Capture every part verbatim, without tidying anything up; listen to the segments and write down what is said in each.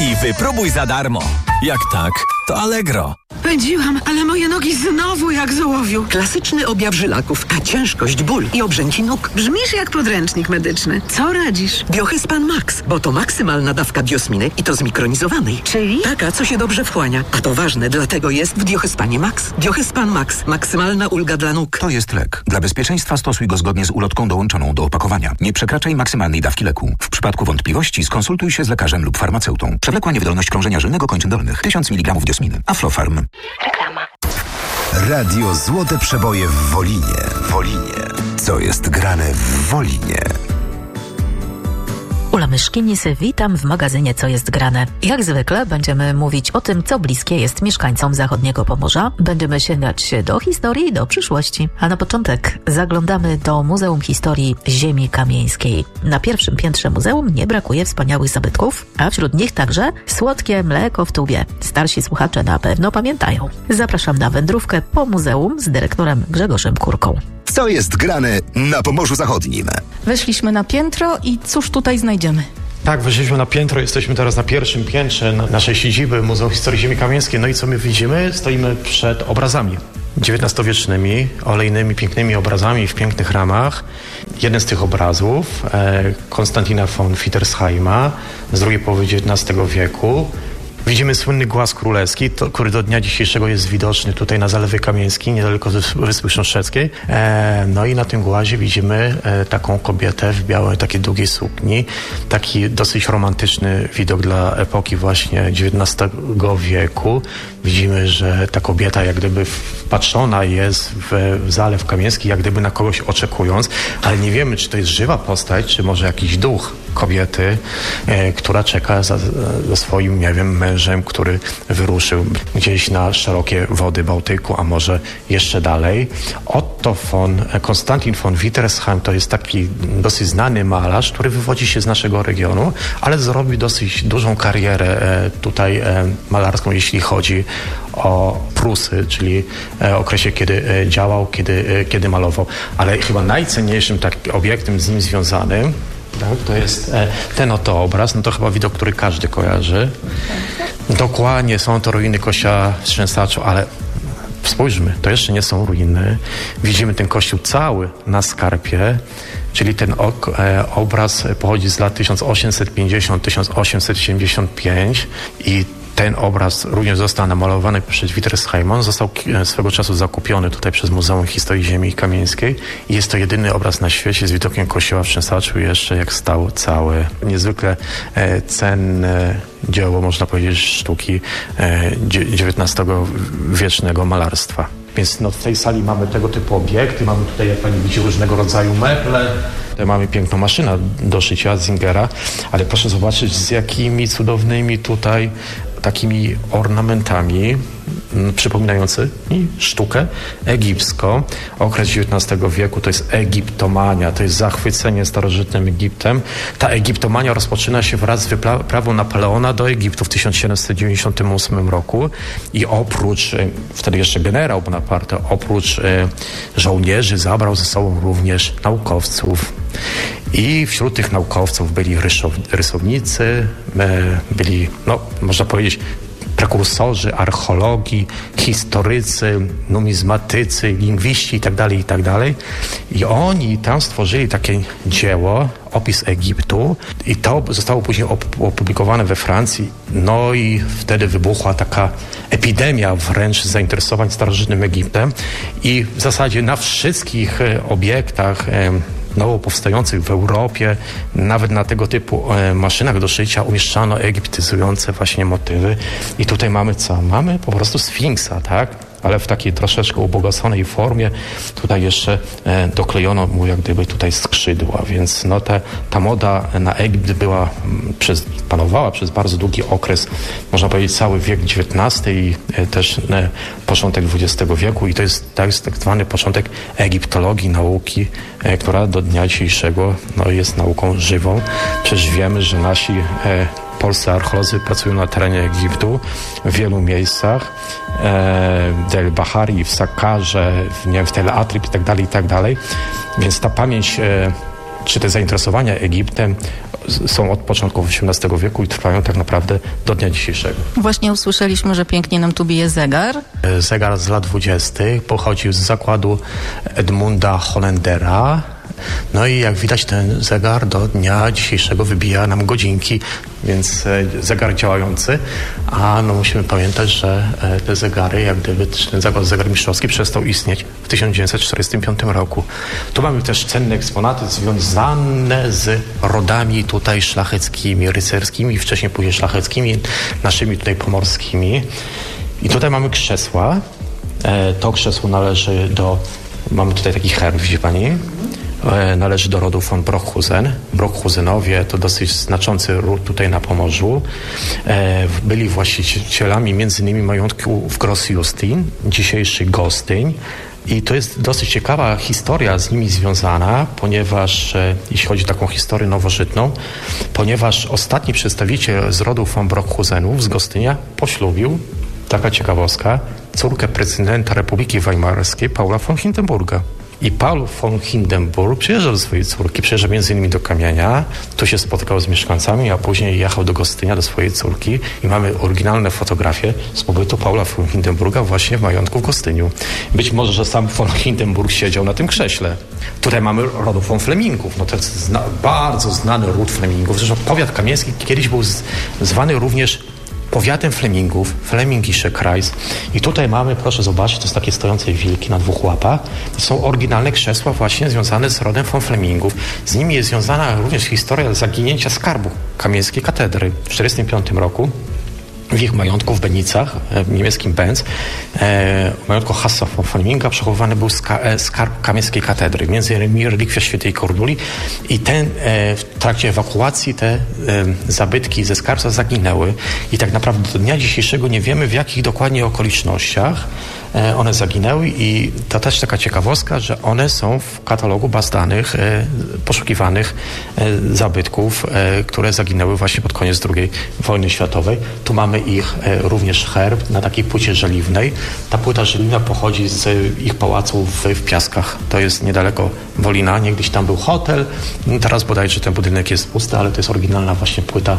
i wypróbuj za darmo. Jak tak, to Allegro. Pędziłam, ale moje nogi znowu jak z ołowiu. Klasyczny objaw żylaków, a ciężkość, ból i obrzęki nóg. Brzmisz jak podręcznik medyczny. Co radzisz? Biohyspan Max, bo to maksymalna dawka biosminy i to zmikronizowanej. Czyli? Taka, co się dobrze wchłania. A to ważne, dlatego jest w Biohyspanie Max. Biohyspan Max. Maksymalna ulga dla nóg. To jest lek. Dla bezpieczeństwa stosuj go zgodnie z ulotką dołączoną do opakowania. Nie przekraczaj maksymalnej dawki leku. W przypadku wątpliwości skonsultuj się z lekarzem lub farmaceutą. Przewlekła niewydolność krążenia żylnego kończyn dolnych. tysiąc miligramów diosminy. Aflofarm. Reklama. Radio Złote Przeboje w Wolinie. Wolinie. Co jest grane w Wolinie? Ula Myszkinis, witam w magazynie Co jest grane. Jak zwykle będziemy mówić o tym, co bliskie jest mieszkańcom zachodniego Pomorza. Będziemy sięgać do historii i do przyszłości. A na początek zaglądamy do Muzeum Historii Ziemi Kamieńskiej. Na pierwszym piętrze muzeum nie brakuje wspaniałych zabytków, a wśród nich także słodkie mleko w tubie. Starsi słuchacze na pewno pamiętają. Zapraszam na wędrówkę po muzeum z dyrektorem Grzegorzem Kurką. Co jest grane na Pomorzu Zachodnim? Weszliśmy na piętro i cóż tutaj znajdziemy? Tak, weszliśmy na piętro, jesteśmy teraz na pierwszym piętrze naszej siedziby Muzeum Historii Ziemi Kamieńskiej. No i co my widzimy? Stoimy przed obrazami dziewiętnastowiecznymi, olejnymi, pięknymi obrazami w pięknych ramach. Jeden z tych obrazów, e, Konstantina von Wittersheima z drugiej połowy dziewiętnastego wieku. Widzimy słynny głaz królewski, to, który do dnia dzisiejszego jest widoczny tutaj na Zalewie Kamieńskim, niedaleko Wyspy Sząszeckiej. E, no i na tym głazie widzimy e, taką kobietę w białej, takiej długiej sukni. Taki dosyć romantyczny widok dla epoki właśnie dziewiętnastego wieku. Widzimy, że ta kobieta jak gdyby wpatrzona jest w, w Zalew Kamieński, jak gdyby na kogoś oczekując, ale nie wiemy, czy to jest żywa postać, czy może jakiś duch kobiety, e, która czeka za, za swoim, nie wiem, mężem, który wyruszył gdzieś na szerokie wody Bałtyku, a może jeszcze dalej. Otto von, Konstantin von Wittersheim to jest taki dosyć znany malarz, który wywodzi się z naszego regionu, ale zrobił dosyć dużą karierę e, tutaj e, malarską, jeśli chodzi o Prusy, czyli e, okresie, kiedy e, działał, kiedy, e, kiedy malował. Ale chyba najcenniejszym tak obiektem z nim związanym, tak, to jest e, ten oto obraz, no to chyba widok, który każdy kojarzy. Dokładnie, są to ruiny kościoła w Trzęsaczu, ale spójrzmy, to jeszcze nie są ruiny. Widzimy ten kościół cały na skarpie, czyli ten ok, e, obraz pochodzi z lat tysiąc osiemset pięćdziesiąt do tysiąc osiemset siedemdziesiąt pięć i ten obraz również został namalowany przez Wittersheima. Został swego czasu zakupiony tutaj przez Muzeum Historii Ziemi Kamieńskiej i jest to jedyny obraz na świecie z widokiem kościoła w Trzęsaczu jeszcze jak stał cały. Niezwykle e, cenne dzieło, można powiedzieć, sztuki e, dziewiętnastowiecznego malarstwa. Więc no, w tej sali mamy tego typu obiekty, mamy tutaj, jak pani widzi, różnego rodzaju meble. Tutaj mamy piękną maszynę do szycia Zingera, ale proszę zobaczyć, z jakimi cudownymi tutaj takimi ornamentami m, przypominającymi sztukę egipską. Okres dziewiętnastego wieku to jest egiptomania, to jest zachwycenie starożytnym Egiptem. Ta egiptomania rozpoczyna się wraz z wyprawą Napoleona do Egiptu w tysiąc siedemset dziewięćdziesiątym ósmym roku i oprócz, wtedy jeszcze generał Bonaparte, oprócz e, żołnierzy zabrał ze sobą również naukowców. I wśród tych naukowców byli rysownicy, byli, no, można powiedzieć, prekursorzy archeologii, historycy, numizmatycy, lingwiści itd., itd. I oni tam stworzyli takie dzieło, opis Egiptu i to zostało później opublikowane we Francji. No i wtedy wybuchła taka epidemia wręcz zainteresowań starożytnym Egiptem i w zasadzie na wszystkich obiektach nowo powstających w Europie, nawet na tego typu e, maszynach do szycia umieszczano egiptyzujące właśnie motywy. I tutaj mamy co? Mamy po prostu Sfinksa, tak? Ale w takiej troszeczkę ubogaconej formie. Tutaj jeszcze e, doklejono mu jak gdyby tutaj skrzydła, więc no te, ta moda na Egipt była, przez, panowała przez bardzo długi okres, można powiedzieć cały wiek dziewiętnasty i e, też e, początek dwudziestego wieku i to jest, to jest tak zwany początek egiptologii, nauki, e, która do dnia dzisiejszego no, jest nauką żywą. Przecież wiemy, że nasi e, polscy archeolodzy pracują na terenie Egiptu w wielu miejscach, e, w Del Bahari, w Sakkarze, w, nie wiem, w Tel Atrib i tak dalej, i tak dalej. Więc ta pamięć, e, czy te zainteresowania Egiptem są od początku osiemnastego wieku i trwają tak naprawdę do dnia dzisiejszego. Właśnie usłyszeliśmy, że pięknie nam tu bije zegar. Zegar z lat dwudziestych pochodził z zakładu Edmunda Holendera. No i jak widać, ten zegar do dnia dzisiejszego wybija nam godzinki, więc zegar działający, a no musimy pamiętać, że te zegary, jak gdyby ten zakład zegar mistrzowski przestał istnieć w tysiąc dziewięćset czterdziestym piątym roku. Tu mamy też cenne eksponaty związane z rodami tutaj szlacheckimi, rycerskimi, wcześniej później szlacheckimi, naszymi tutaj pomorskimi. I tutaj mamy krzesła. To krzesło należy do, mamy tutaj taki herb, widzi pani? Należy do rodu von Brockhusen. Brockhusenowie to dosyć znaczący ród tutaj na Pomorzu. Byli właścicielami między innymi majątku w Gross-Justin, dzisiejszy Gostyń. I to jest dosyć ciekawa historia z nimi związana, ponieważ, jeśli chodzi o taką historię nowożytną, ponieważ ostatni przedstawiciel z rodu von Brockhusenów z Gostynia poślubił, taka ciekawostka, córkę prezydenta Republiki Weimarskiej, Paula von Hindenburga. I Paul von Hindenburg przyjeżdżał do swojej córki, przyjeżdżał między innymi do Kamienia, tu się spotykał z mieszkańcami, a później jechał do Gostynia, do swojej córki i mamy oryginalne fotografie z pobytu Paula von Hindenburga właśnie w majątku w Gostyniu. Być może, że sam von Hindenburg siedział na tym krześle. Tutaj mamy rodów von Flemingów, no to jest zna, bardzo znany ród Flemingów. Zresztą powiat kamieński kiedyś był z, zwany również powiatem Flemingów, Flemingische Kreis. I tutaj mamy, proszę zobaczyć, to jest takie stojące wilki na dwóch łapach. To są oryginalne krzesła właśnie związane z rodem von Flemingów. Z nimi jest związana również historia zaginięcia skarbu kamieńskiej katedry w tysiąc dziewięćset czterdziestym piątym roku. W ich majątku w Benicach, w niemieckim Benz, e, w majątku Hassa von Fleminga przechowywany był ska, e, skarb kamieńskiej katedry, między innymi relikwia świętej Korduli i ten, e, w trakcie ewakuacji te e, zabytki ze skarbca zaginęły i tak naprawdę do dnia dzisiejszego nie wiemy, w jakich dokładnie okolicznościach e, one zaginęły i to też taka ciekawostka, że one są w katalogu baz danych e, poszukiwanych e, zabytków, e, które zaginęły właśnie pod koniec drugiej wojny światowej. Tu mamy ich e, również herb na takiej płycie żeliwnej. Ta płyta żeliwna pochodzi z ich pałacu w, w Piaskach. To jest niedaleko Wolina. Niegdyś tam był hotel. Teraz bodajże ten budynek jest pusty, ale to jest oryginalna właśnie płyta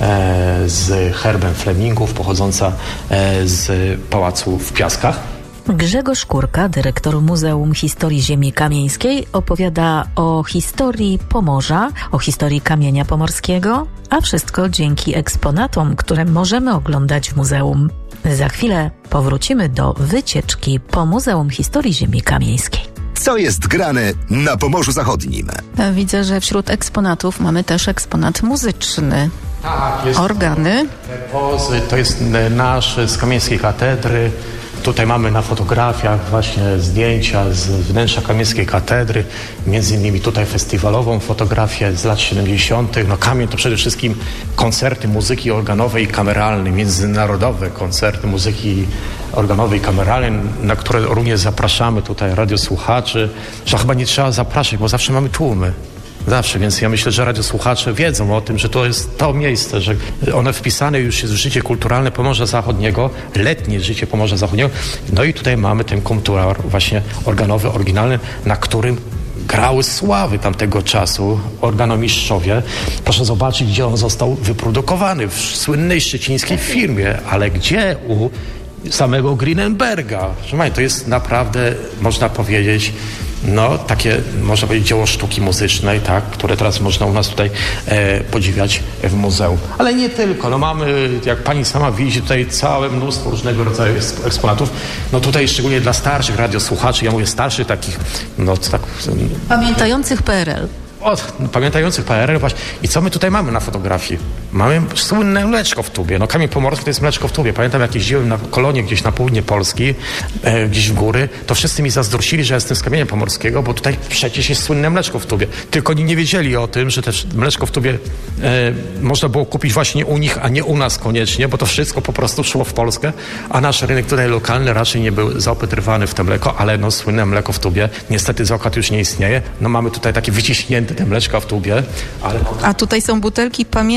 e, z herbem Flemingów pochodząca e, z pałacu w Piaskach. Grzegorz Kurka, dyrektor Muzeum Historii Ziemi Kamieńskiej, opowiada o historii Pomorza, o historii kamienia pomorskiego, a wszystko dzięki eksponatom, które możemy oglądać w muzeum. Za chwilę powrócimy do wycieczki po Muzeum Historii Ziemi Kamieńskiej. Co jest grane na Pomorzu Zachodnim? Widzę, że wśród eksponatów mamy też eksponat muzyczny. Tak, jest organy. Pozy, to jest nasz z Kamieńskiej Katedry. Tutaj mamy na fotografiach właśnie zdjęcia z wnętrza Kamieńskiej Katedry, między innymi tutaj festiwalową fotografię z lat siedemdziesiątych. No Kamień to przede wszystkim koncerty muzyki organowej i kameralnej, międzynarodowe koncerty muzyki organowej i kameralnej, na które również zapraszamy tutaj radiosłuchaczy, że chyba nie trzeba zapraszać, bo zawsze mamy tłumy. Zawsze, więc ja myślę, że radiosłuchacze wiedzą o tym, że to jest to miejsce, że one wpisane już jest w życie kulturalne Pomorza Zachodniego, letnie życie Pomorza Zachodniego. No i tutaj mamy ten komputer właśnie organowy, oryginalny, na którym grały sławy tamtego czasu organomistrzowie. Proszę zobaczyć, gdzie on został wyprodukowany, w słynnej szczecińskiej firmie, ale gdzie? U samego Greenenberga. To jest naprawdę, można powiedzieć, no takie, można powiedzieć, dzieło sztuki muzycznej, tak, które teraz można u nas tutaj e, podziwiać w muzeum. Ale nie tylko, no mamy, jak pani sama widzi, tutaj całe mnóstwo różnego rodzaju eksponatów. No tutaj szczególnie dla starszych radiosłuchaczy, ja mówię starszych takich, no tak... Pamiętających P R L. O, pamiętających P R L właśnie. I co my tutaj mamy na fotografii? Mamy słynne mleczko w tubie. No Kamień Pomorski to jest mleczko w tubie. Pamiętam, jak jeździłem na kolonie gdzieś na południe Polski, e, gdzieś w góry, to wszyscy mi zazdrościli, że jestem z Kamienia Pomorskiego, bo tutaj przecież jest słynne mleczko w tubie. Tylko oni nie wiedzieli o tym, że też mleczko w tubie e, można było kupić właśnie u nich, a nie u nas koniecznie, bo to wszystko po prostu szło w Polskę, a nasz rynek tutaj lokalny raczej nie był zaopatrywany w to mleko, ale no słynne mleko w tubie niestety z okaz już nie istnieje. No mamy tutaj takie wyciśnięte te mleczka w tubie, ale... A tutaj są butelki, pamiętam, śmietane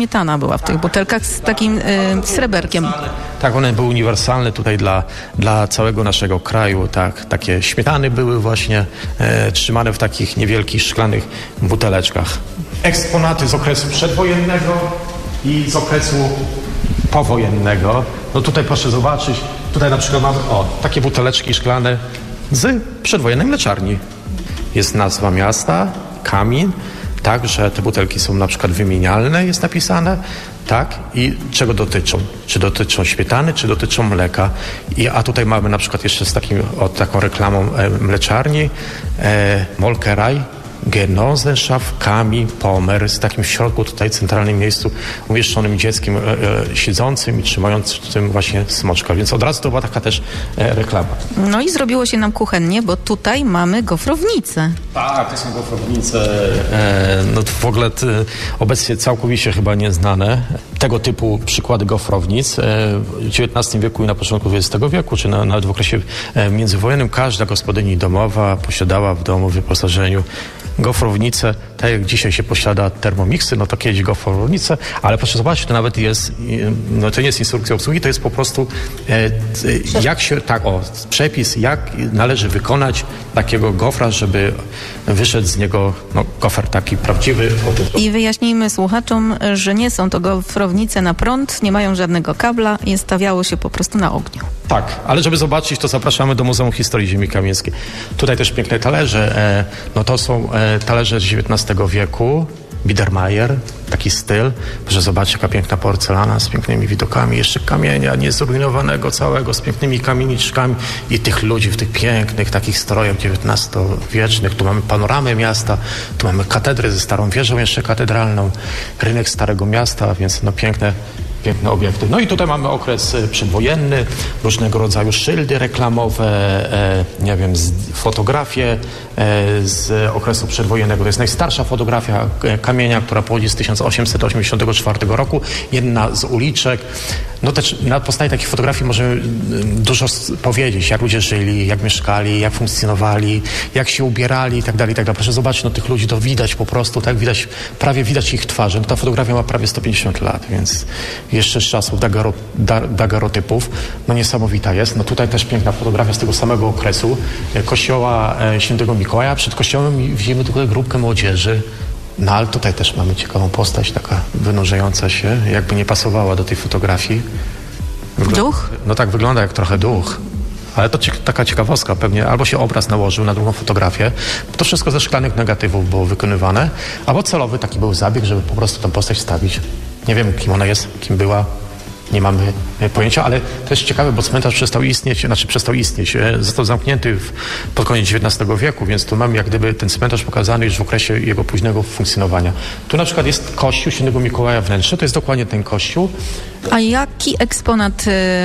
śmietana była w tych butelkach z takim y, sreberkiem. Tak, one były uniwersalne tutaj dla, dla całego naszego kraju. Tak, takie śmietany były właśnie e, trzymane w takich niewielkich szklanych buteleczkach. Eksponaty z okresu przedwojennego i z okresu powojennego. No tutaj proszę zobaczyć, tutaj na przykład mamy o, takie buteleczki szklane z przedwojennej mleczarni. Jest nazwa miasta, Kamin, tak, że te butelki są na przykład wymienialne, jest napisane, tak, i czego dotyczą. Czy dotyczą śmietany, czy dotyczą mleka. I, a tutaj mamy na przykład jeszcze z takim, o, taką reklamą e, mleczarni, e, Molkerei, Genosenschaft Kami Pomer, z takim w środku tutaj centralnym miejscu umieszczonym dzieckiem e, e, siedzącym i trzymającym właśnie smoczka, więc od razu to była taka też e, reklama. No i zrobiło się nam kuchennie, bo tutaj mamy gofrownicę. Tak, to są gofrownice, e, no to w ogóle t, obecnie całkowicie chyba nieznane. Tego typu przykłady gofrownic e, w dziewiętnastym wieku i na początku dwudziestego wieku, czy na, nawet w okresie e, międzywojennym, każda gospodyni domowa posiadała w domu w wyposażeniu gofrownice, tak jak dzisiaj się posiada termomiksy, no to kiedyś gofrownice, ale proszę zobaczyć, to nawet jest, no to nie jest instrukcja obsługi, to jest po prostu e, jak się, tak o, przepis, jak należy wykonać takiego gofra, żeby wyszedł z niego no, gofer taki prawdziwy. I wyjaśnijmy słuchaczom, że nie są to gofrownice na prąd, nie mają żadnego kabla, je stawiało się po prostu na ogniu. Tak, ale żeby zobaczyć, to zapraszamy do Muzeum Historii Ziemi Kamieńskiej. Tutaj też piękne talerze, e, no to są e, talerze z dziewiętnastego wieku, Biedermeier, taki styl. Proszę zobaczyć, jaka piękna porcelana z pięknymi widokami, jeszcze kamienia niezrujnowanego całego, z pięknymi kamieniczkami i tych ludzi w tych pięknych takich strojach dziewiętnastowiecznych. Tu mamy panoramę miasta, tu mamy katedrę ze starą wieżą jeszcze katedralną, rynek Starego Miasta, więc no piękne piękne obiekty. No i tutaj mamy okres przedwojenny, różnego rodzaju szyldy reklamowe, e, nie wiem, z, fotografie e, z okresu przedwojennego. To jest najstarsza fotografia e, kamienia, która pochodzi z tysiąc osiemset osiemdziesiątego czwartego roku. Jedna z uliczek. No też na podstawie takich fotografii możemy dużo powiedzieć, jak ludzie żyli, jak mieszkali, jak funkcjonowali, jak się ubierali i tak dalej, i tak dalej. Proszę zobaczyć, no tych ludzi to widać po prostu, tak widać, prawie widać ich twarze. No ta fotografia ma prawie sto pięćdziesiąt lat, więc jeszcze z czasów dagaro, da, daguerreotypów. No niesamowita jest. No tutaj też piękna fotografia z tego samego okresu kościoła e, Świętego Mikołaja. Przed kościołem widzimy tutaj grupkę młodzieży. No ale tutaj też mamy ciekawą postać, taka wynurzająca się, jakby nie pasowała do tej fotografii. Wygląda, duch? No tak, wygląda jak trochę duch. Ale to cie- taka ciekawostka pewnie. Albo się obraz nałożył na drugą fotografię. To wszystko ze szklanych negatywów było wykonywane. Albo celowy taki był zabieg, żeby po prostu tę postać wstawić. Nie wiem, kim ona jest, kim była. Nie mamy pojęcia, ale to jest ciekawe, bo cmentarz przestał istnieć, znaczy przestał istnieć. Został zamknięty w, pod koniec dziewiętnastego wieku, więc tu mamy jak gdyby ten cmentarz pokazany już w okresie jego późnego funkcjonowania. Tu na przykład jest kościół Świętego Mikołaja wnętrze, to jest dokładnie ten kościół. A jaki eksponat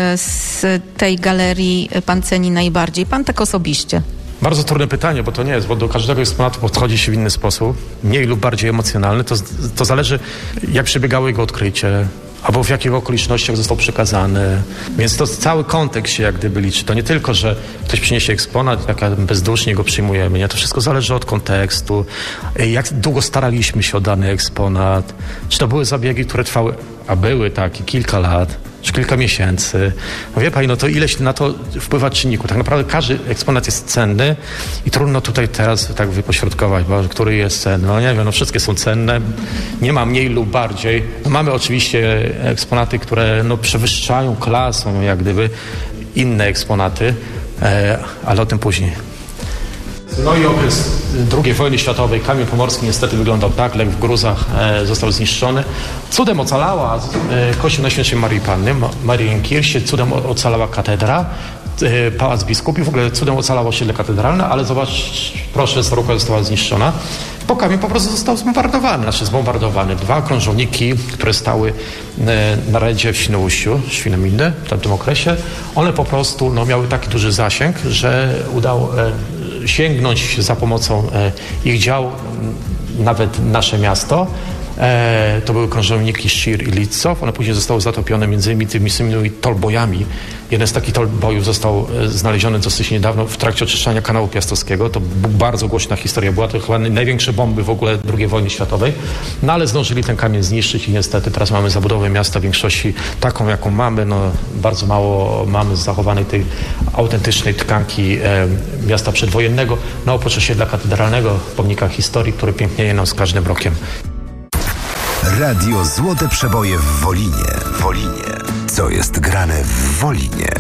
z tej galerii pan ceni najbardziej? Pan tak osobiście. Bardzo trudne pytanie, bo to nie jest, bo do każdego eksponatu podchodzi się w inny sposób, mniej lub bardziej emocjonalny. To, to zależy, jak przebiegało jego odkrycie, albo w jakich okolicznościach został przekazany. Więc to cały kontekst się jak gdyby liczy. To nie tylko, że ktoś przyniesie eksponat i tak bezdusznie go przyjmujemy. Nie? To wszystko zależy od kontekstu, jak długo staraliśmy się o dany eksponat, czy to były zabiegi, które trwały, a były takie kilka lat, czy kilka miesięcy. No wie pani, no to ileś na to wpływa czynników. Tak naprawdę każdy eksponat jest cenny i trudno tutaj teraz tak wypośrodkować, bo który jest cenny. No nie wiem, no wszystkie są cenne. Nie ma mniej lub bardziej. No mamy oczywiście eksponaty, które no przewyższają klasą jak gdyby inne eksponaty, e, ale o tym później. No i okres drugiej wojny światowej. Kamień pomorski niestety wyglądał tak, lek w gruzach e, został zniszczony. Cudem ocalała e, kościół Najświętszej Maryi Panny, Marienkirche, cudem ocalała katedra, e, pałac biskupi, w ogóle cudem ocalało osiedle katedralne, ale zobacz, proszę, Staruka została zniszczona. Bo kamień po prostu został zbombardowany, znaczy zbombardowany. Dwa krążowniki, które stały e, na redzie w Świnoujściu, Świnominny w tamtym okresie, one po prostu no, miały taki duży zasięg, że udało e, sięgnąć za pomocą e, ich dział m, nawet nasze miasto. E, to były krążowniki Shir i Litzow. One później zostały zatopione między innymi tymi samymi tolbojami. Jeden z takich tolbojów został e, znaleziony dosyć niedawno w trakcie oczyszczania kanału piastowskiego. To bardzo głośna historia. Była to chyba największe bomby w ogóle drugiej wojny światowej. No ale zdążyli ten kamień zniszczyć i niestety teraz mamy zabudowę miasta w większości taką, jaką mamy. No, bardzo mało mamy zachowanej tej autentycznej tkanki e, miasta przedwojennego. No oprócz osiedla katedralnego, pomnika historii, który pięknieje nam z każdym rokiem. Radio Złote Przeboje w Wolinie. Wolinie. Co jest grane w Wolinie?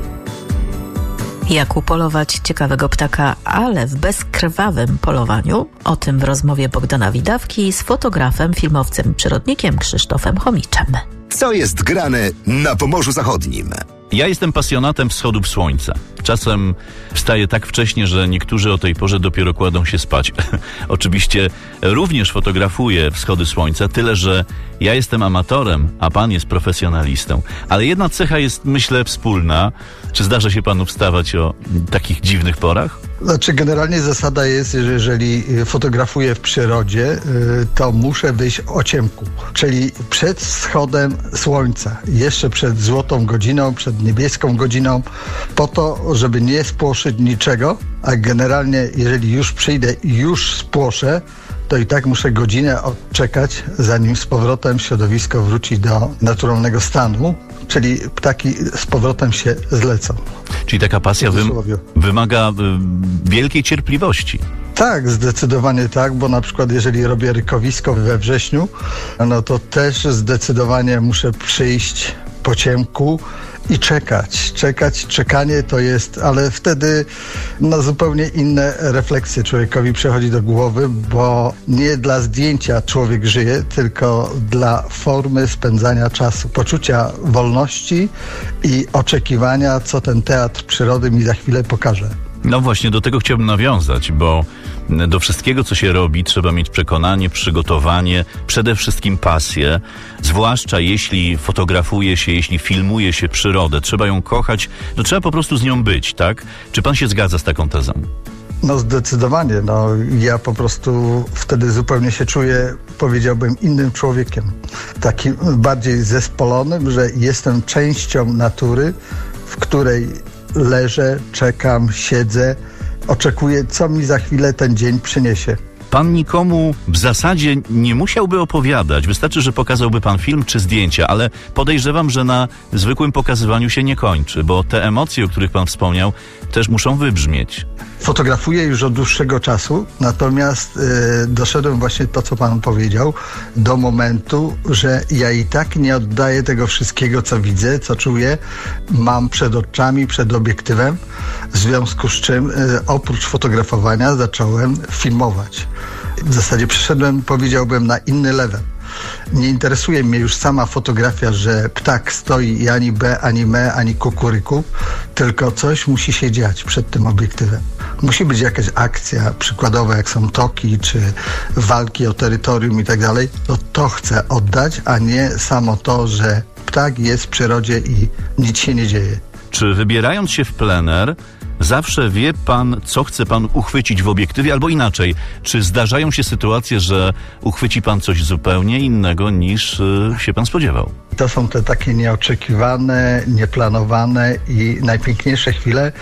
Jak upolować ciekawego ptaka, ale w bezkrwawym polowaniu? O tym w rozmowie Bogdana Widawki z fotografem, filmowcem, przyrodnikiem Krzysztofem Chomiczem. Co jest grane na Pomorzu Zachodnim? Ja jestem pasjonatem wschodów słońca. Czasem wstaję tak wcześnie, że niektórzy o tej porze dopiero kładą się spać. Oczywiście również fotografuję wschody słońca, tyle że ja jestem amatorem, a pan jest profesjonalistą. Ale jedna cecha jest, myślę, wspólna. Czy zdarza się panu wstawać o takich dziwnych porach? Znaczy generalnie zasada jest, że jeżeli fotografuję w przyrodzie, to muszę wyjść o ciemku, czyli przed wschodem słońca, jeszcze przed złotą godziną, przed niebieską godziną, po to, żeby nie spłoszyć niczego, a generalnie jeżeli już przyjdę i już spłoszę, to i tak muszę godzinę odczekać, zanim z powrotem środowisko wróci do naturalnego stanu, czyli ptaki z powrotem się zlecą. Czyli taka pasja wym- wymaga y, wielkiej cierpliwości. Tak, zdecydowanie tak, bo na przykład jeżeli robię rykowisko we wrześniu, no to też zdecydowanie muszę przyjść po ciemku i czekać. Czekać, czekanie to jest, ale wtedy no, zupełnie inne refleksje człowiekowi przychodzi do głowy, bo nie dla zdjęcia człowiek żyje, tylko dla formy spędzania czasu, poczucia wolności i oczekiwania, co ten teatr przyrody mi za chwilę pokaże. No właśnie, do tego chciałbym nawiązać, bo do wszystkiego, co się robi, trzeba mieć przekonanie, przygotowanie, przede wszystkim pasję, zwłaszcza jeśli fotografuje się, jeśli filmuje się przyrodę, trzeba ją kochać, no trzeba po prostu z nią być, tak? Czy pan się zgadza z taką tezą? No zdecydowanie, no ja po prostu wtedy zupełnie się czuję, powiedziałbym, innym człowiekiem. Takim bardziej zespolonym, że jestem częścią natury, w której leżę, czekam, siedzę, oczekuję, co mi za chwilę ten dzień przyniesie. Pan nikomu w zasadzie nie musiałby opowiadać. Wystarczy, że pokazałby pan film czy zdjęcia, ale podejrzewam, że na zwykłym pokazywaniu się nie kończy, bo te emocje, o których pan wspomniał, też muszą wybrzmieć. Fotografuję już od dłuższego czasu, natomiast yy, doszedłem właśnie to, co pan powiedział, do momentu, że ja i tak nie oddaję tego wszystkiego, co widzę, co czuję, mam przed oczami, przed obiektywem, w związku z czym yy, oprócz fotografowania zacząłem filmować. W zasadzie przeszedłem, powiedziałbym, na inny level. Nie interesuje mnie już sama fotografia, że ptak stoi i ani be, ani me, ani kukuryku, tylko coś musi się dziać przed tym obiektywem. Musi być jakaś akcja, przykładowa jak są toki, czy walki o terytorium i tak dalej. To to chcę oddać, a nie samo to, że ptak jest w przyrodzie i nic się nie dzieje. Czy wybierając się w plener, zawsze wie pan, co chce pan uchwycić w obiektywie, albo inaczej, czy zdarzają się sytuacje, że uchwyci pan coś zupełnie innego niż y, się pan spodziewał? To są te takie nieoczekiwane, nieplanowane i najpiękniejsze chwile,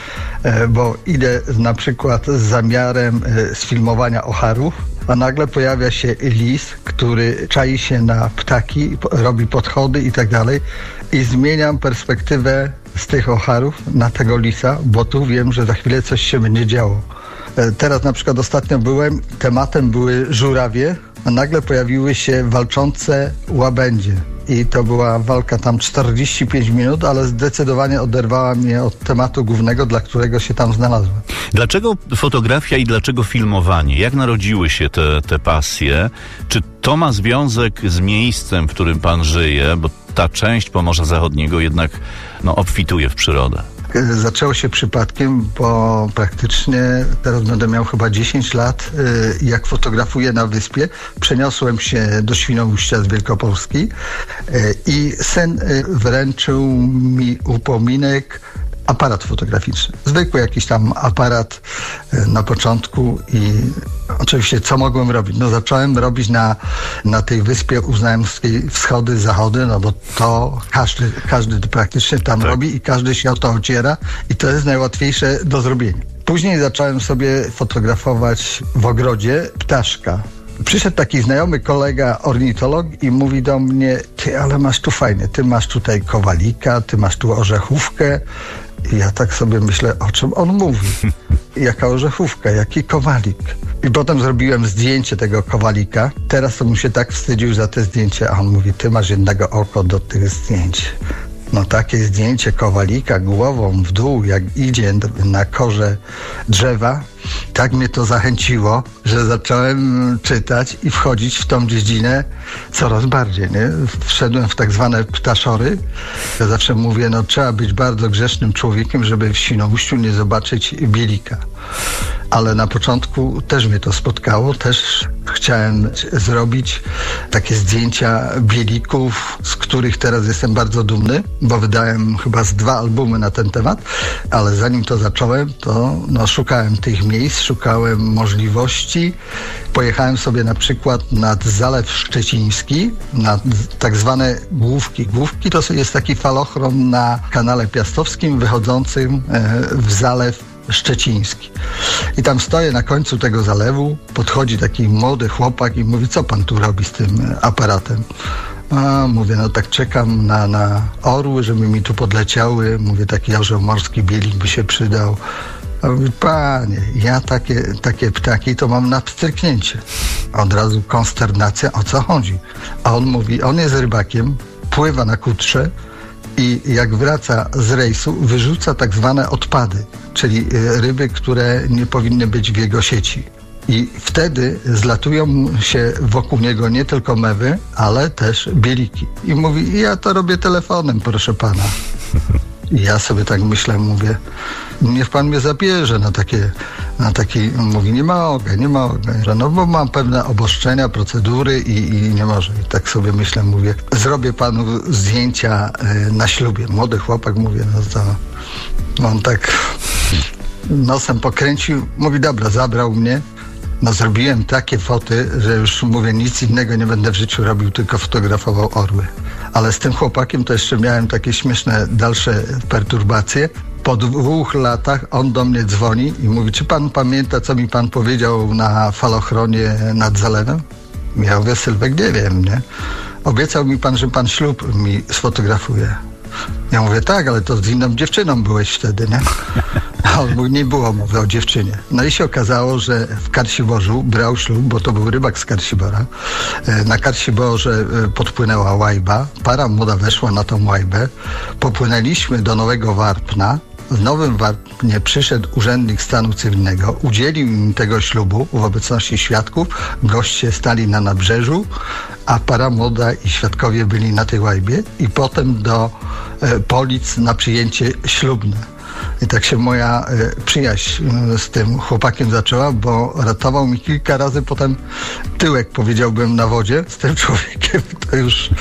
bo idę na przykład z zamiarem sfilmowania ocharów, a nagle pojawia się lis, który czai się na ptaki, robi podchody i tak dalej i zmieniam perspektywę z tych ocharów na tego lisa, bo tu wiem, że za chwilę coś się będzie działo. Teraz na przykład ostatnio byłem, tematem były żurawie, a nagle pojawiły się walczące łabędzie. I to była walka tam czterdzieści pięć minut, ale zdecydowanie oderwała mnie od tematu głównego, dla którego się tam znalazłem. Dlaczego fotografia i dlaczego filmowanie? Jak narodziły się te, te pasje? Czy to ma związek z miejscem, w którym pan żyje? Bo ta część Pomorza Zachodniego jednak no, obfituje w przyrodę. Zaczęło się przypadkiem, bo praktycznie teraz będę miał chyba dziesięć lat, jak fotografuję na wyspie. Przeniosłem się do Świnoujścia z Wielkopolski i syn wręczył mi upominek aparat fotograficzny. Zwykły jakiś tam aparat na początku i oczywiście co mogłem robić? No zacząłem robić na, na tej wyspie uznajemskiej wschody, zachody, no bo to każdy, każdy praktycznie tam tak robi i każdy się o to ociera i to jest najłatwiejsze do zrobienia. Później zacząłem sobie fotografować w ogrodzie ptaszka. Przyszedł taki znajomy kolega ornitolog i mówi do mnie: ty, ale masz tu fajnie, ty masz tutaj kowalika, ty masz tu orzechówkę. I ja tak sobie myślę, o czym on mówi. Jaka orzechówka, jaki kowalik. I potem zrobiłem zdjęcie tego kowalika. Teraz to bym się tak wstydził za te zdjęcie, a on mówi: ty masz jednego oko do tych zdjęć. No takie zdjęcie kowalika głową w dół, jak idzie na korze drzewa, tak mnie to zachęciło, że zacząłem czytać i wchodzić w tą dziedzinę coraz bardziej, nie? Wszedłem w tak zwane ptaszory. Ja zawsze mówię, no trzeba być bardzo grzesznym człowiekiem, żeby w Świnoujściu nie zobaczyć bielika. Ale na początku też mnie to spotkało, też chciałem zrobić takie zdjęcia bielików, z których teraz jestem bardzo dumny, bo wydałem chyba z dwa albumy na ten temat, ale zanim to zacząłem, to no, szukałem tych miejsc, szukałem możliwości. Pojechałem sobie na przykład nad Zalew Szczeciński, na tak zwane Główki. Główki to jest taki falochron na kanale Piastowskim wychodzącym w Zalew Szczeciński. I tam stoję na końcu tego zalewu, podchodzi taki młody chłopak i mówi: co pan tu robi z tym aparatem? A mówię, no tak czekam na, na orły, żeby mi tu podleciały. Mówię, taki orzeł morski bielik by się przydał. A on mówi: panie, ja takie, takie ptaki to mam na pstryknięcie. Od razu konsternacja, o co chodzi? A on mówi, on jest rybakiem, pływa na kutrze i jak wraca z rejsu, wyrzuca tak zwane odpady, czyli ryby, które nie powinny być w jego sieci. I wtedy zlatują się wokół niego nie tylko mewy, ale też bieliki. I mówi: ja to robię telefonem, proszę pana. I ja sobie tak myślę, mówię, niech pan mnie zabierze na takie, na taki, mówi: nie mogę, nie mogę, no bo mam pewne obostrzenia, procedury i, i nie może. I tak sobie myślę, mówię, zrobię panu zdjęcia y, na ślubie. Młody chłopak, mówię, no to on tak nosem pokręcił, mówi: dobra, zabrał mnie. No zrobiłem takie foty, że już mówię, nic innego nie będę w życiu robił, tylko fotografował orły. Ale z tym chłopakiem to jeszcze miałem takie śmieszne dalsze perturbacje. Po dwóch latach on do mnie dzwoni i mówi: czy pan pamięta, co mi pan powiedział na falochronie nad zalewem? Ja mówię: Sylwek, nie wiem, nie? Obiecał mi pan, że pan ślub mi sfotografuje. Ja mówię: tak, ale to z inną dziewczyną byłeś wtedy, nie? A on mówi: nie było mowy o dziewczynie. No i się okazało, że w Karsiborzu brał ślub, bo to był rybak z Karsibora. Na Karsiborze podpłynęła łajba, para młoda weszła na tą łajbę. Popłynęliśmy do Nowego Warpna. W Nowym Warpnie przyszedł urzędnik stanu cywilnego, udzielił im tego ślubu w obecności świadków. Goście stali na nabrzeżu, a para młoda i świadkowie byli na tej łajbie i potem do e, Polic na przyjęcie ślubne. I tak się moja e, przyjaźń e, z tym chłopakiem zaczęła, bo ratował mi kilka razy potem tyłek, powiedziałbym, na wodzie. Z tym człowiekiem to już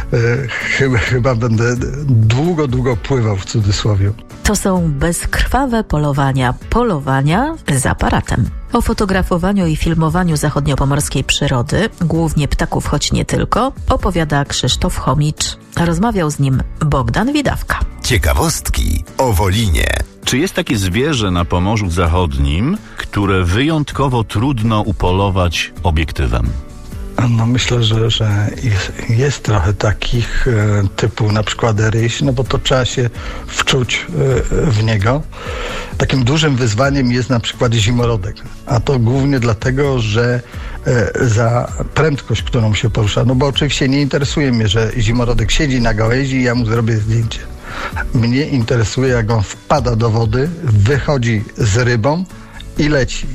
e, chyba, chyba będę długo, długo pływał, w cudzysłowie. To są bezkrwawe polowania. Polowania z aparatem. O fotografowaniu i filmowaniu zachodniopomorskiej przyrody, głównie ptaków, choć nie tylko, opowiada Krzysztof Chomicz. Rozmawiał z nim Bogdan Widawka. Ciekawostki o Wolinie. Czy jest takie zwierzę na Pomorzu Zachodnim, które wyjątkowo trudno upolować obiektywem? No myślę, że, że jest, jest trochę takich e, typu na przykład ryś, no bo to trzeba się wczuć e, w niego. Takim dużym wyzwaniem jest na przykład zimorodek, a to głównie dlatego, że e, za prędkość, którą się porusza, no bo oczywiście nie interesuje mnie, że zimorodek siedzi na gałęzi i ja mu zrobię zdjęcie. Mnie interesuje, jak on wpada do wody, wychodzi z rybą i leci.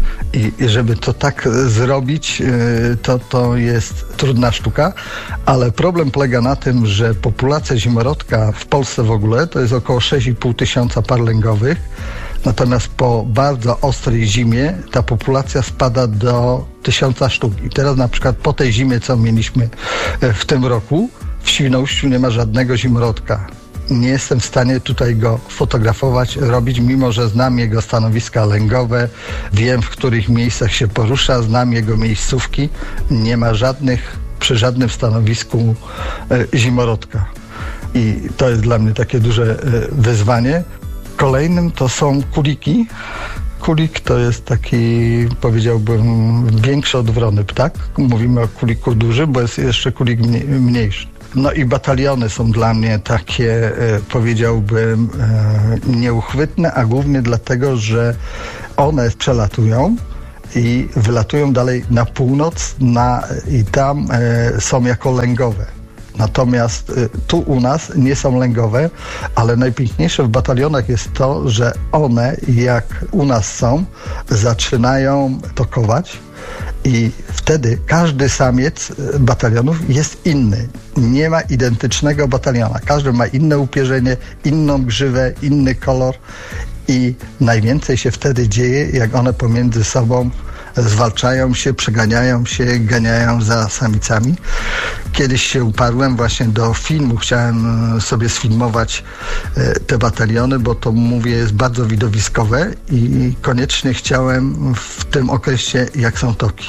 I żeby to tak zrobić, to, to jest trudna sztuka, ale problem polega na tym, że populacja zimorodka w Polsce w ogóle to jest około sześć i pół tysiąca par lęgowych, natomiast po bardzo ostrej zimie ta populacja spada do tysiąca sztuk. I teraz na przykład po tej zimie, co mieliśmy w tym roku, w Świnoujściu nie ma żadnego zimorodka. nie jestem w stanie tutaj go fotografować, robić, mimo że znam jego stanowiska lęgowe, wiem, w których miejscach się porusza, znam jego miejscówki. Nie ma żadnych, przy żadnym stanowisku e, zimorodka. I to jest dla mnie takie duże e, wyzwanie. Kolejnym to są kuliki. Kulik to jest taki, powiedziałbym, większy od wrony ptak. Mówimy o kuliku duży, bo jest jeszcze kulik mniejszy. No i bataliony są dla mnie takie, powiedziałbym, nieuchwytne, a głównie dlatego, że one przelatują i wylatują dalej na północ na, i tam są jako lęgowe. Natomiast tu u nas nie są lęgowe, ale najpiękniejsze w batalionach jest to, że one, jak u nas są, zaczynają tokować i wtedy każdy samiec batalionów jest inny. Nie ma identycznego bataliona. Każdy ma inne upierzenie, inną grzywę, inny kolor i najwięcej się wtedy dzieje, jak one pomiędzy sobą zwalczają się, przeganiają się, ganiają za samicami. Kiedyś się uparłem właśnie do filmu, chciałem sobie sfilmować te bataliony, bo to, mówię, jest bardzo widowiskowe i koniecznie chciałem w tym okresie, jak są toki.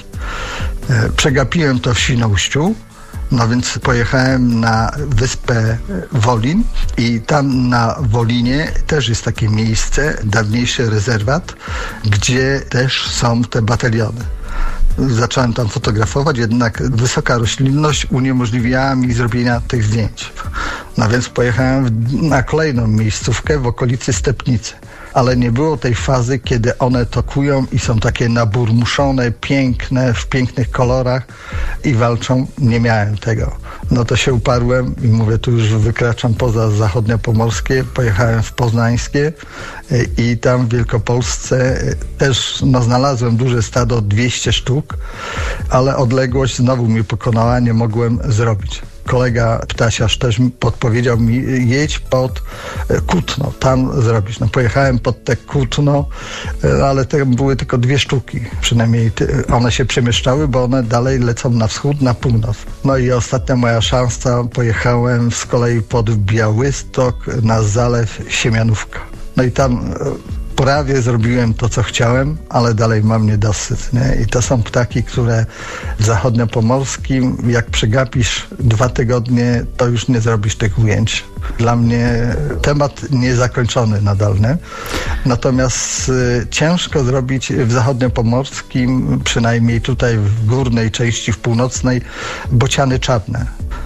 Przegapiłem to w Świnoujściu. No więc pojechałem na wyspę Wolin i tam na Wolinie też jest takie miejsce, dawniejszy rezerwat, gdzie też są te bataliony. Zacząłem tam fotografować, jednak wysoka roślinność uniemożliwiała mi zrobienia tych zdjęć. No więc pojechałem na kolejną miejscówkę w okolicy Stepnicy. Ale nie było tej fazy, kiedy one tokują i są takie naburmuszone, piękne, w pięknych kolorach i walczą. Nie miałem tego. No to się uparłem i mówię, tu już wykraczam poza zachodniopomorskie, pojechałem w poznańskie i tam w Wielkopolsce też no, znalazłem duże stado, dwieście sztuk, ale odległość znowu mi pokonała, nie mogłem zrobić. Kolega ptasiarz też podpowiedział mi, jedź pod Kutno, tam zrobić. No pojechałem pod te Kutno, ale tam były tylko dwie sztuki, przynajmniej one się przemieszczały, bo one dalej lecą na wschód, na północ. No i ostatnia moja szansa, pojechałem z kolei pod Białystok na zalew Siemianówka. No i tam prawie zrobiłem to, co chciałem, ale dalej mam niedosyt. Nie? I to są ptaki, które w zachodniopomorskim, jak przegapisz dwa tygodnie, to już nie zrobisz tych ujęć. Dla mnie temat niezakończony nadal. Nie? Natomiast y, ciężko zrobić w zachodniopomorskim, przynajmniej tutaj w górnej części, w północnej, bociany czarne.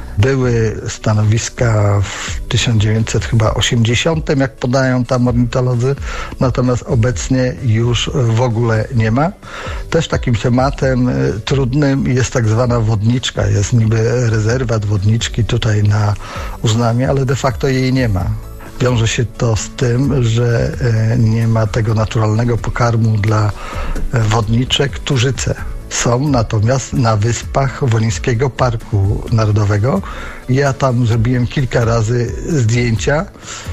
Były stanowiska w tysiąc dziewięćset osiemdziesiątym, jak podają tam ornitolodzy, natomiast obecnie już w ogóle nie ma. Też takim tematem y, trudnym jest tak zwana wodniczka. Jest niby rezerwat wodniczki tutaj na Uznamie, ale de facto jej nie ma. Wiąże się to z tym, że y, nie ma tego naturalnego pokarmu dla y, wodniczek, tużyce. Są natomiast na wyspach Wolińskiego Parku Narodowego. Ja tam zrobiłem kilka razy zdjęcia,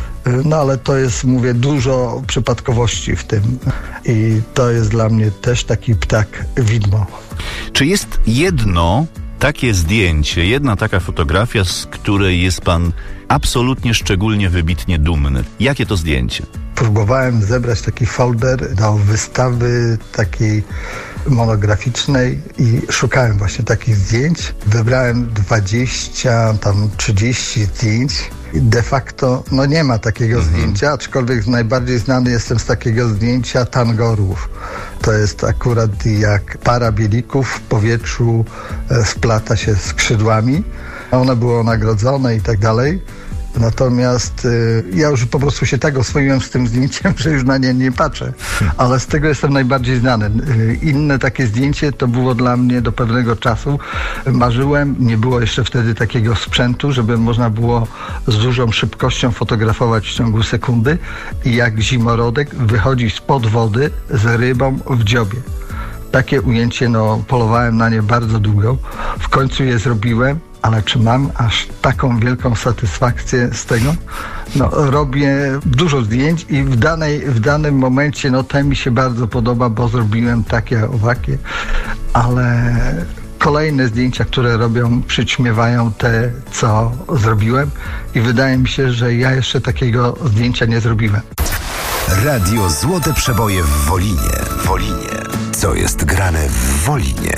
no ale to jest, mówię, dużo przypadkowości w tym. I to jest dla mnie też taki ptak widmo. Czy jest jedno takie zdjęcie, jedna taka fotografia, z której jest pan absolutnie szczególnie wybitnie dumny? Jakie to zdjęcie? Próbowałem zebrać taki folder do wystawy takiej monograficznej i szukałem właśnie takich zdjęć. Wybrałem dwadzieścia, tam trzydzieści zdjęć. I de facto no nie ma takiego mhm. zdjęcia, aczkolwiek najbardziej znany jestem z takiego zdjęcia tangorów. To jest akurat jak para bielików w powietrzu e, splata się skrzydłami. One było nagrodzone i tak dalej. Natomiast y, ja już po prostu się tak oswoiłem z tym zdjęciem, że już na nie nie patrzę. Ale z tego jestem najbardziej znany. Y, inne takie zdjęcie to było dla mnie do pewnego czasu. Marzyłem, nie było jeszcze wtedy takiego sprzętu, żeby można było z dużą szybkością fotografować w ciągu sekundy i jak zimorodek wychodzi spod wody z rybą w dziobie. Takie ujęcie, no polowałem na nie bardzo długo. W końcu je zrobiłem. Ale czy mam aż taką wielką satysfakcję z tego? No, robię dużo zdjęć i w, danej, w danym momencie no, te mi się bardzo podoba, bo zrobiłem takie, owakie, ale kolejne zdjęcia, które robią, przyćmiewają te, co zrobiłem i wydaje mi się, że ja jeszcze takiego zdjęcia nie zrobiłem. Radio Złote Przeboje w Wolinie. Wolinie. Co jest grane w Wolinie?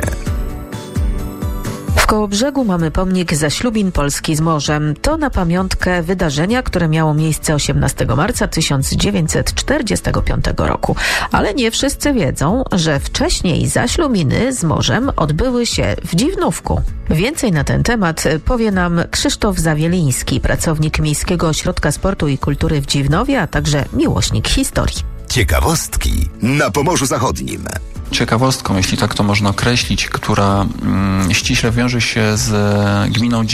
W Kołobrzegu mamy pomnik Zaślubin Polski z morzem. To na pamiątkę wydarzenia, które miało miejsce osiemnastego marca tysiąc dziewięćset czterdziestego piątego roku. Ale nie wszyscy wiedzą, że wcześniej zaślubiny z morzem odbyły się w Dziwnówku. Więcej na ten temat powie nam Krzysztof Zawieliński, pracownik Miejskiego Ośrodka Sportu i Kultury w Dziwnowie, a także miłośnik historii. Ciekawostki na Pomorzu Zachodnim. Ciekawostką, jeśli tak to można określić, która mm, ściśle wiąże się z gminą